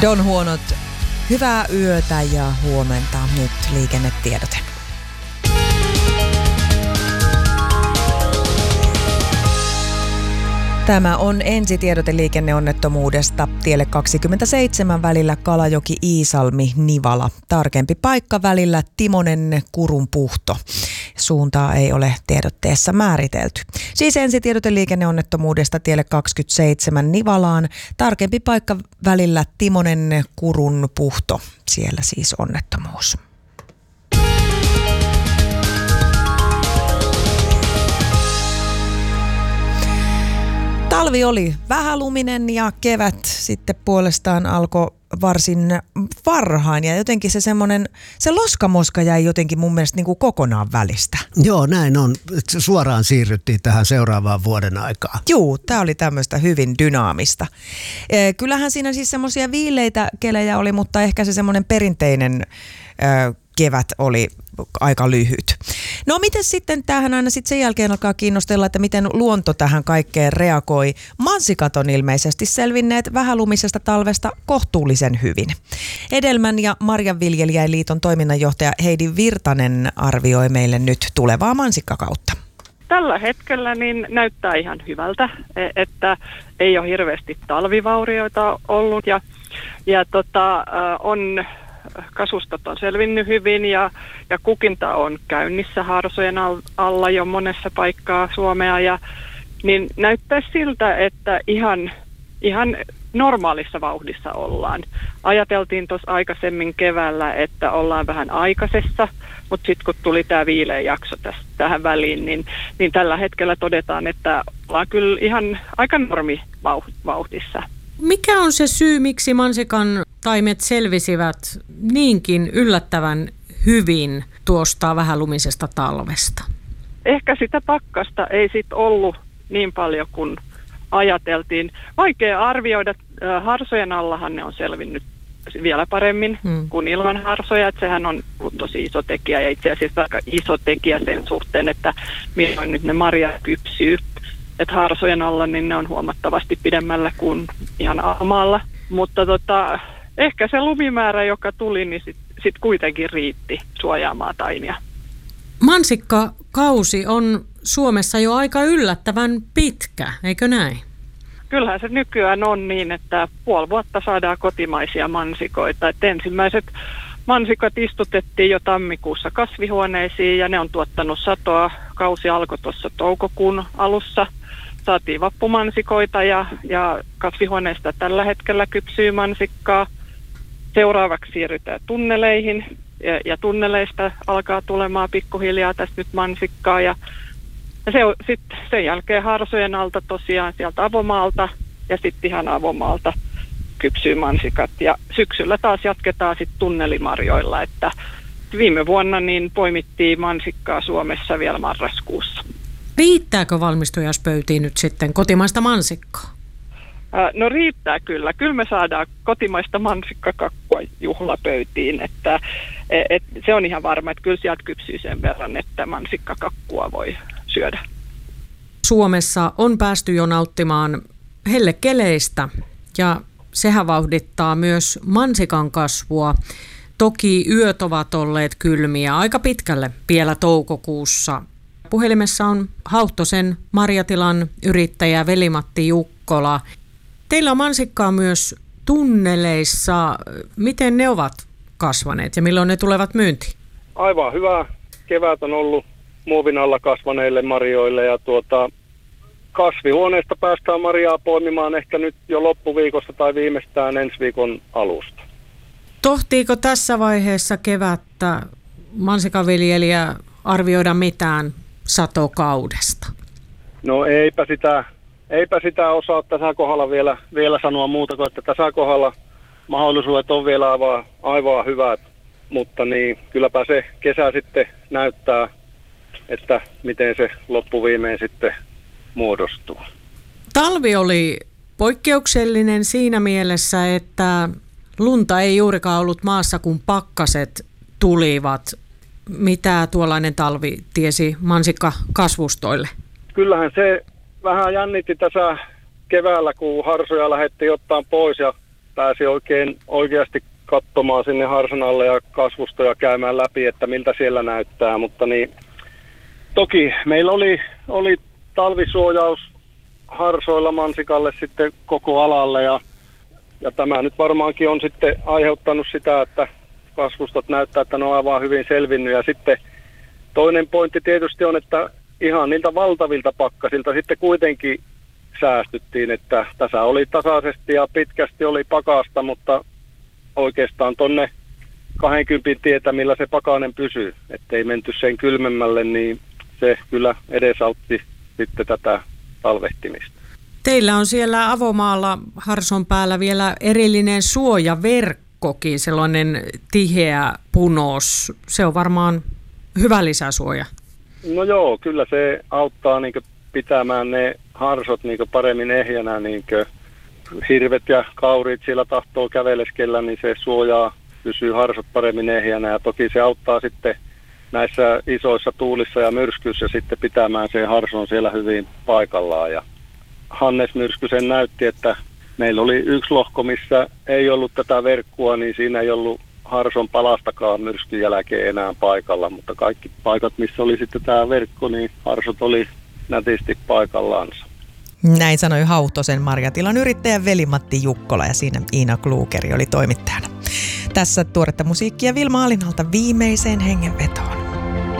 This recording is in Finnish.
Don Huonot, hyvää yötä ja huomenta. Nyt liikennetiedote. Tämä on ensitiedote liikenneonnettomuudesta. Tielle 27 välillä Kalajoki-Iisalmi-Nivala. Tarkempi paikka välillä Timonen-Kurunpuhto. Suuntaa ei ole tiedotteessa määritelty. Siis ensitiedote liikenneonnettomuudesta tielle 27 Nivalaan. Tarkempi paikka välillä Timonen-Kurunpuhto. Siellä siis onnettomuus. Talvi oli vähäluminen ja kevät sitten puolestaan alkoi varsin varhain ja jotenkin se loskamoska jäi jotenkin mun mielestä niin kuin kokonaan välistä. Joo, näin on. Suoraan siirryttiin tähän seuraavaan vuoden aikaan. Juu, tämä oli tämmöistä hyvin dynaamista. Kyllähän siinä siis semmoisia viileitä kelejä oli, mutta ehkä se semmoinen perinteinen kevät oli aika lyhyt. No miten sitten tähän aina sitten sen jälkeen alkaa kiinnostella, että miten luonto tähän kaikkeen reagoi. Mansikat on ilmeisesti selvinneet vähälumisesta talvesta kohtuullisen hyvin. Hedelmän- ja marjanviljelijäliiton toiminnanjohtaja Heidi Virtanen arvioi meille nyt tulevaa mansikkakautta. Tällä hetkellä niin näyttää ihan hyvältä, että ei ole hirveästi talvivaurioita ollut ja on kasustot on selvinnyt hyvin ja kukinta on käynnissä haarsojen alla jo monessa paikkaa Suomea niin näyttää siltä, että ihan normaalissa vauhdissa ollaan. Ajateltiin tuossa aikaisemmin keväällä, että ollaan vähän aikaisessa, mutta sitten kun tuli tämä viileä jakso tähän väliin, niin tällä hetkellä todetaan, että ollaan kyllä ihan aika normivauhdissa. Mikä on se syy, miksi mansikan taimet selvisivät niinkin yllättävän hyvin tuosta vähälumisesta talvesta? Ehkä sitä pakkasta ei sitten ollut niin paljon kuin ajateltiin. Vaikea arvioida. Harsojen allahan ne on selvinnyt vielä paremmin kuin ilman harsoja. Että sehän on tosi iso tekijä ja itse asiassa aika iso tekijä sen suhteen, että milloin nyt ne marjat kypsyy. Että harsojen alla niin ne on huomattavasti pidemmällä kuin ihan almaalla. Mutta ehkä se lumimäärä, joka tuli, niin sit kuitenkin riitti suojaamaan taimia. Mansikkakausi on Suomessa jo aika yllättävän pitkä, eikö näin? Kyllähän se nykyään on niin, että puoli vuotta saadaan kotimaisia mansikoita. Et ensimmäiset mansikat istutettiin jo tammikuussa kasvihuoneisiin ja ne on tuottanut satoa. Kausi alkoi tuossa toukokuun alussa. Saatiin vappumansikoita ja kasvihuoneesta tällä hetkellä kypsyy mansikkaa. Seuraavaksi siirrytään tunneleihin ja tunneleista alkaa tulemaan pikkuhiljaa tästä nyt mansikkaa. Ja sitten sen jälkeen harsojen alta tosiaan sieltä avomaalta ja sitten ihan avomaalta kypsyy mansikat. Ja syksyllä taas jatketaan sitten tunnelimarjoilla, että viime vuonna niin poimittiin mansikkaa Suomessa vielä marraskuussa. Riittääkö valmistujaspöytiin nyt sitten kotimaista mansikkaa? No riittää kyllä. Kyllä me saadaan kotimaista mansikkakakkua juhlapöytiin. Että se on ihan varma, että kyllä sieltä kypsyy sen verran, että mansikkakakkua voi syödä. Suomessa on päästy jo nauttimaan hellekeleistä ja sehän vauhdittaa myös mansikan kasvua. Toki yöt ovat olleet kylmiä aika pitkälle vielä toukokuussa. Puhelimessa on Hauttosen marjatilan yrittäjä Veli-Matti Jukkola. Teillä on mansikkaa myös tunneleissa. Miten ne ovat kasvaneet ja milloin ne tulevat myyntiin? Aivan hyvä. Kevät on ollut muovin alla kasvaneille marjoille ja kasvihuoneesta päästään marjaa poimimaan ehkä nyt jo loppuviikosta tai viimeistään ensi viikon alusta. Tohtiiko tässä vaiheessa kevättä mansikanviljelijä arvioida mitään satokaudesta? No eipä sitä osaa tässä kohdalla vielä sanoa muuta kuin, että tässä kohdalla mahdollisuudet on vielä aivan hyvät, mutta niin kylläpä se kesä sitten näyttää, että miten se loppuviimein sitten muodostuu. Talvi oli poikkeuksellinen siinä mielessä, että lunta ei juurikaan ollut maassa, kun pakkaset tulivat. Mitä tuollainen talvi tiesi mansikkakasvustoille? Kyllähän se vähän jännitti tässä keväällä, kun harsoja lähdettiin ottaa pois ja pääsi oikeasti katsomaan sinne harsan alle ja kasvustoja käymään läpi, että miltä siellä näyttää, mutta niin toki meillä oli talvisuojaus harsoilla mansikalle sitten koko alalle ja tämä nyt varmaankin on sitten aiheuttanut sitä, että kasvustot näyttää, että ne on aivan hyvin selvinnyt ja sitten toinen pointti tietysti on, että ihan niiltä valtavilta pakkasilta sitten kuitenkin säästyttiin, että tässä oli tasaisesti ja pitkästi oli pakasta, mutta oikeastaan tonne 20 tietä, millä se pakainen pysyy, ettei menty sen kylmemmälle, niin se kyllä edesautti sitten tätä talvehtimista. Teillä on siellä avomaalla harson päällä vielä erillinen suojaverkkokin, sellainen tiheä punos. Se on varmaan hyvä lisäsuoja. No joo, kyllä se auttaa pitämään ne harsot paremmin ehjänä. Hirvet ja kaurit siellä tahtoo käveleskellä, niin se suojaa, pysyy harsot paremmin ehjänä. Ja toki se auttaa sitten näissä isoissa tuulissa ja myrskyissä sitten pitämään se harson siellä hyvin paikallaan. Ja Hannes Myrskysen näytti, että meillä oli yksi lohko, missä ei ollut tätä verkkoa, niin siinä ei ollut harson palastakaan myrskyn jälkeen enää paikalla, mutta kaikki paikat, missä oli sitten tämä verkko, niin harsot oli nätisti paikallaansa. Näin sanoi Hauhtosen marjatilan yrittäjän veli Matti Jukkola ja siinä Iina Klugeri oli toimittajana. Tässä tuoretta musiikkia Vilma Alinalta viimeiseen hengenvetoon.